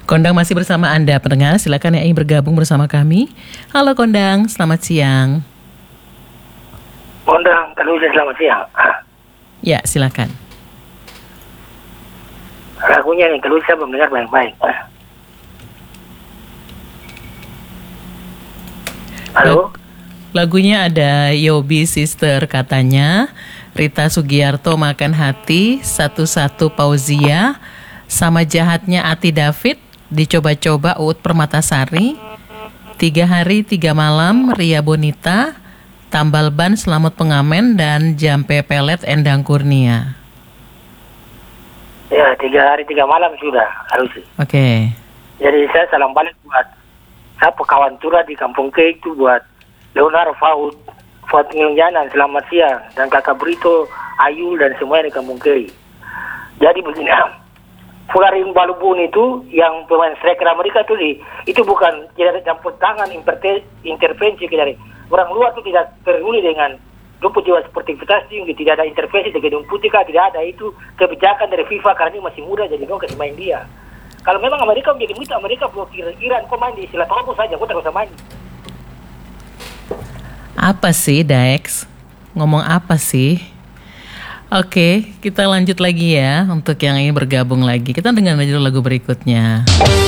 Kondang masih bersama Anda, pendengar. Silakan yang ingin bergabung bersama kami. Halo Kondang, selamat siang. Kondang, selamat siang. Ya, silakan. Lagunya nih, kalau saya belum dengar baik-baik. Halo? Lagunya ada Yobi Sister katanya, Rita Sugiarto Makan Hati, Satu-Satu Pauzia, Sama Jahatnya Ati David, Dicoba-coba Uut Permatasari, 3 Hari 3 Malam Ria Bonita, Tambal Ban Selamat Pengamen, dan Jampe Pelet Endang Kurnia. Ya, 3 hari 3 malam sudah harus. Oke. Jadi saya salam balik buat saya kawan Tura di Kampung Ke itu, buat Leonardo Fuad Ngiljanan, selamat siang, dan kakak Brito, Ayu, dan semuanya di Kampung Ke. Jadi begini, Fularin Balubun itu yang pemain striker Amerika itu bukan tidak ada campur tangan intervensi dari orang luar, itu tidak peduli dengan rumput jiwa sportivitas tinggi, tidak ada intervensi dari gedung putih, tidak ada, itu kebijakan dari FIFA karena dia masih muda, jadi dong kasih main dia. Kalau memang Amerika menjadi muda, Amerika blokir Iran, kok main di istilah Tomo saja, kok tak usah main. Apa sih Dex? Ngomong apa sih? Oke, kita lanjut lagi ya untuk yang ingin bergabung lagi. Kita dengar dulu lagu berikutnya.